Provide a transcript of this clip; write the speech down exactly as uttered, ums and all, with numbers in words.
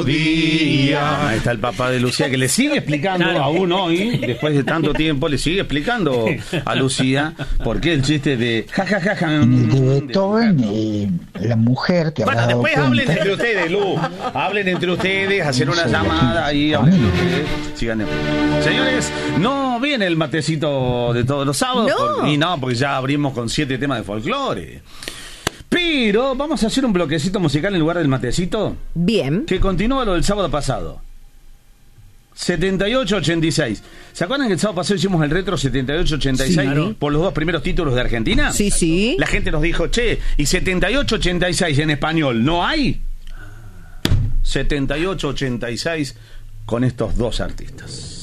Día. Ahí está el papá de Lucía que le sigue explicando claro. aún hoy, después de tanto tiempo, le sigue explicando a Lucía por qué el chiste de ja ja ja, ja de Beethoven, eh, la mujer que bueno, después cuenta. Hablen entre ustedes, Lu, hablen entre ustedes, hacer una sí, llamada ahí, hablen entre ustedes, sigan. Señores, no viene el matecito de todos los sábados, no. Por, y no, porque ya abrimos con siete temas de folclore. Pero vamos a hacer un bloquecito musical en lugar del matecito. Bien. Que continúa lo del sábado pasado. setenta y ocho ochenta y seis. ¿Se acuerdan que el sábado pasado hicimos el retro setenta y ocho ochenta y seis sí, claro. por los dos primeros títulos de Argentina? Sí, sí. La gente nos dijo, che, ¿y setenta y ocho ochenta y seis en español no hay? setenta y ocho ochenta y seis con estos dos artistas.